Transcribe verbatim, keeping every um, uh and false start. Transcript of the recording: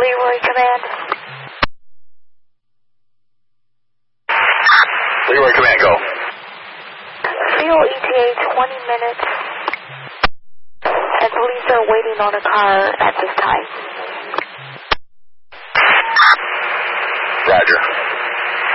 Leroy Command. Leroy Command, go. Fuel E T A twenty minutes, and police are waiting on a car at this time. Roger.